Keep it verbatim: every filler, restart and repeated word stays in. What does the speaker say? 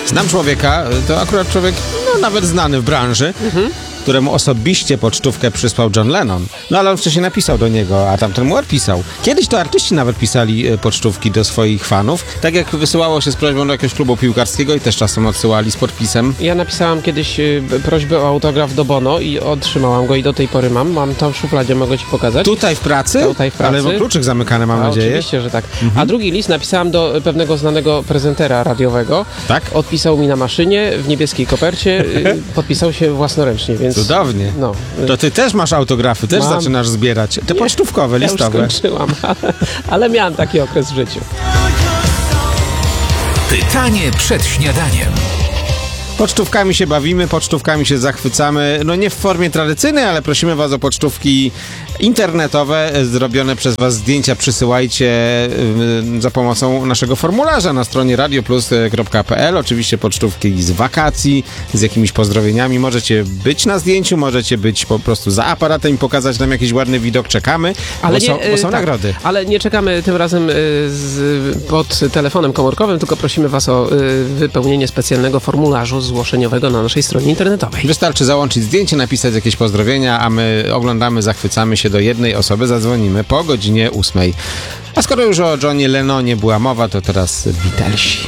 Znam człowieka, to akurat człowiek, no nawet znany w branży, mhm. któremu osobiście pocztówkę przysłał John Lennon. No ale on wcześniej napisał do niego, a tamten mu odpisał. Kiedyś to artyści nawet pisali e, pocztówki do swoich fanów, tak jak wysyłało się z prośbą do jakiegoś klubu piłkarskiego i też czasem odsyłali z podpisem. Ja napisałam kiedyś y, prośbę o autograf do Bono i otrzymałam go i do tej pory mam. Mam tam w szufladzie, mogę ci pokazać. Tutaj w pracy? Tutaj w pracy. Ale kluczyk zamykany, mam a, nadzieję. Oczywiście, że tak. Mhm. A drugi list napisałam do pewnego znanego prezentera radiowego. Tak? Odpisał mi na maszynie w niebieskiej kopercie. Y, podpisał się własnoręcznie, więc... Cudownie. No. To ty też masz autografy, też Mam. zaczynasz zbierać. Te Nie, pocztówkowe, listowe. Ja już skończyłam, ale, ale miałam taki okres w życiu. Pytanie przed śniadaniem. Pocztówkami się bawimy, pocztówkami się zachwycamy. No nie w formie tradycyjnej, ale prosimy was o pocztówki internetowe. Zrobione przez was zdjęcia przysyłajcie y, za pomocą naszego formularza na stronie radioplus kropka p l. Oczywiście pocztówki z wakacji, z jakimiś pozdrowieniami. Możecie być na zdjęciu, możecie być po prostu za aparatem i pokazać nam jakiś ładny widok. Czekamy, Ale bo, nie, są, bo są tak, nagrody. Ale nie czekamy tym razem y, z, pod telefonem komórkowym, tylko prosimy was o y, wypełnienie specjalnego formularzu zgłoszeniowego na naszej stronie internetowej. Wystarczy załączyć zdjęcie, napisać jakieś pozdrowienia, a my oglądamy, zachwycamy się do jednej osoby, zadzwonimy po godzinie ósmej. A skoro już o Johnie Lennonie była mowa, to teraz Beatlesi.